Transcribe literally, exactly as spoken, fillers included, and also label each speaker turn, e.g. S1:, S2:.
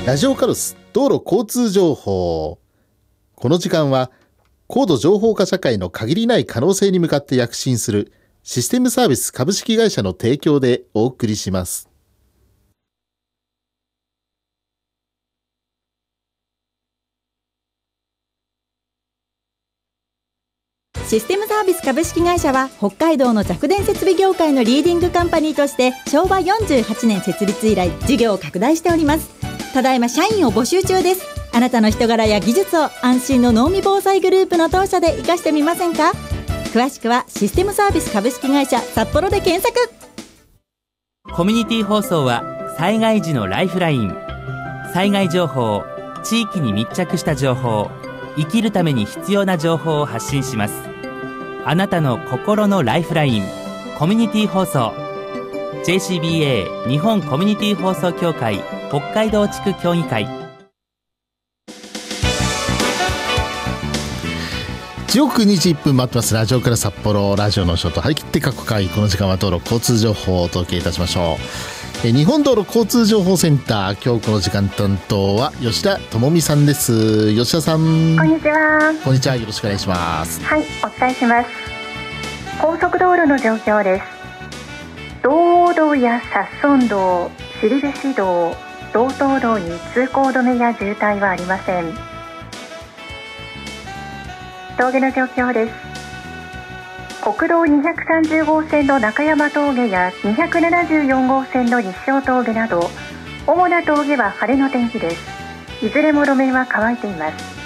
S1: ラジオカルス道路交通情報。この時間は高度情報化社会の限りない可能性に向かって躍進するシステムサービス株式会社の提供でお送りします。
S2: システムサービス株式会社は北海道の弱電設備業界のリーディングカンパニーとしてしょうわよんじゅうはちねん設立以来事業を拡大しております。ただいま社員を募集中です。あなたの人柄や技術を安心の濃味防災グループの当社で活かしてみませんか。詳しくはシステムサービス株式会社札幌で検索。
S3: コミュニティ放送は災害時のライフライン、災害情報、地域に密着した情報、生きるために必要な情報を発信します。あなたの心のライフライン、コミュニティ放送。 ジェイシービーエー 日本コミュニティ放送協会北海道地区協議会。
S1: 時刻にじいっぷん待ってます。ラジオから札幌、ラジオのショート張り切って過去回。この時間は道路交通情報をお届けいたしましょう。え日本道路交通情報センター、今日この時間担当は吉田智美さんです。吉田さん、
S4: こんにちは。
S1: こんにちは、よろしくお願いします。
S4: はい、お伝えします。高速道路の状況です。道央道や札村道、後志道、道東道に通行止めや渋滞はありません。峠の状況です。国道にひゃくさんじゅうごうせんの中山峠やにひゃくななじゅうよんごうせんの日照峠など主な峠は晴れの天気です。いずれも路面は乾いています。